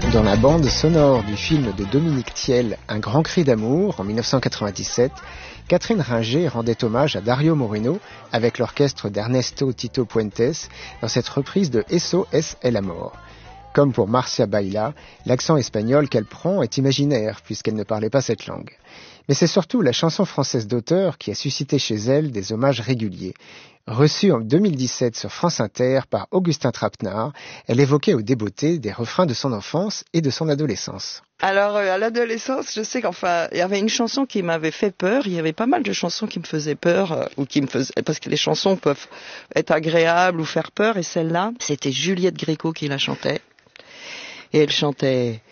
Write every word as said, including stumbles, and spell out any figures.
Dans la bande sonore du film de Dominique Thiel, Un grand cri d'amour, en mille neuf cent quatre-vingt-dix-sept, Catherine Ringer rendait hommage à Dario Moreno avec l'orchestre d'Ernesto Tito Puentes dans cette reprise de Eso es el amor. Comme pour Marcia Baila, l'accent espagnol qu'elle prend est imaginaire puisqu'elle ne parlait pas cette langue. Mais c'est surtout la chanson française d'auteur qui a suscité chez elle des hommages réguliers. Reçue en deux mille dix-sept sur France Inter par Augustin Trapenard, elle évoquait au débeauté des refrains de son enfance et de son adolescence. Alors, euh, à l'adolescence, je sais qu'enfin, il y avait une chanson qui m'avait fait peur. Il y avait pas mal de chansons qui me faisaient peur, euh, ou qui me faisaient, parce que les chansons peuvent être agréables ou faire peur, et celle-là, c'était Juliette Gréco qui la chantait. Et elle chantait